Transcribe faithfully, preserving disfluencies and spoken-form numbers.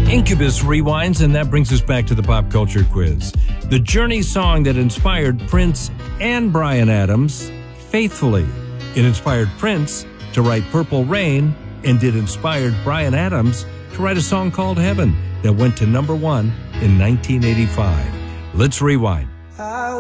Incubus rewinds, and that brings us back to the pop culture quiz. The Journey song that inspired Prince and Bryan Adams, Faithfully. It inspired Prince to write Purple Rain, and it inspired Bryan Adams to write a song called Heaven that went to number one in nineteen eighty-five. Let's rewind.